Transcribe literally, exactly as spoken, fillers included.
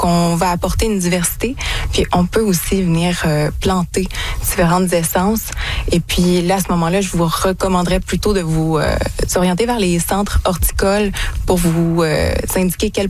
qu'on va apporter une diversité. Puis on peut aussi venir euh, planter différentes essences. Et puis là, à ce moment-là, je vous recommanderais plutôt de vous euh, orienter vers les centres horticoles pour vous euh, indiquer quel